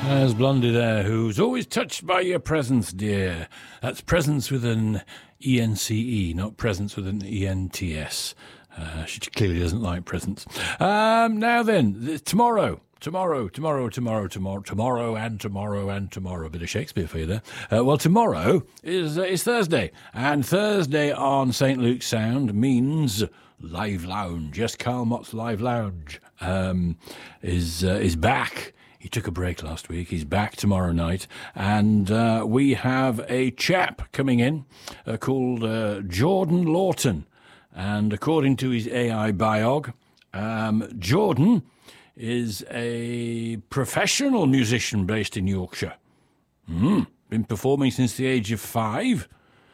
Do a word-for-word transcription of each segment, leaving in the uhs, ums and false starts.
There's Blondie there, who's always touched by your presence, dear. That's presence with an E N C E, not presence with an E N T S. Uh, she clearly doesn't like presents. Um, now then, th- tomorrow. Tomorrow, tomorrow, tomorrow, tomorrow, tomorrow, and tomorrow, and tomorrow. A bit of Shakespeare for you there. Uh, well, tomorrow is uh, is Thursday, and Thursday on Saint Luke's Sound means Live Lounge. Yes, Carl Mott's Live Lounge um, is uh, is back. He took a break last week. He's back tomorrow night, and uh, we have a chap coming in uh, called uh, Jordan Lawton, and according to his A I biog, um, Jordan is a professional musician based in Yorkshire. Mm, been performing since the age of five.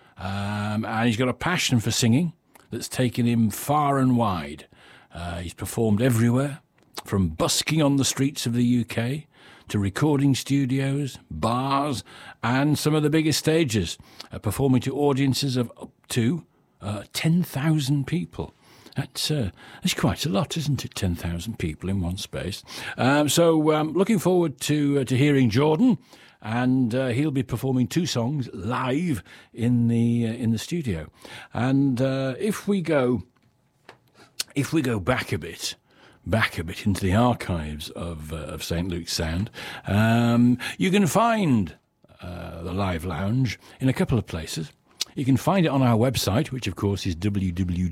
Um, and he's got a passion for singing that's taken him far and wide. Uh, he's performed everywhere, from busking on the streets of the U K to recording studios, bars, and some of the biggest stages, uh, performing to audiences of up to uh, ten thousand people. That's, uh, that's quite a lot, isn't it? ten thousand people in one space. Um, so um, looking forward to uh, to hearing Jordan, and uh, he'll be performing two songs live in the uh, in the studio. And uh, if we go, if we go back a bit, back a bit into the archives of uh, of Saint Luke's Sound, um, you can find uh, the Live Lounge in a couple of places. You can find it on our website, which of course is w w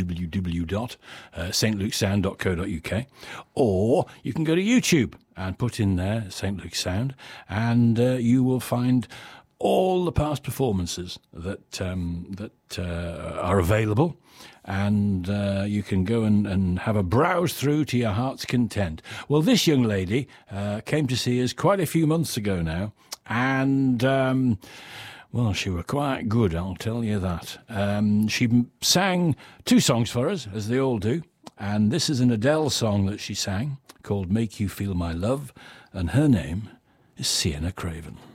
w dot st luke sound dot co dot u k, or you can go to YouTube and put in there Saint Luke's Sound, and uh, you will find all the past performances that um, that uh, are available, and uh, you can go and, and have a browse through to your heart's content. Well, this young lady uh, came to see us quite a few months ago now, and Um, Well, she were quite good, I'll tell you that. Um, she sang two songs for us, as they all do, and this is an Adele song that she sang called Make You Feel My Love, and her name is Sienna Craven.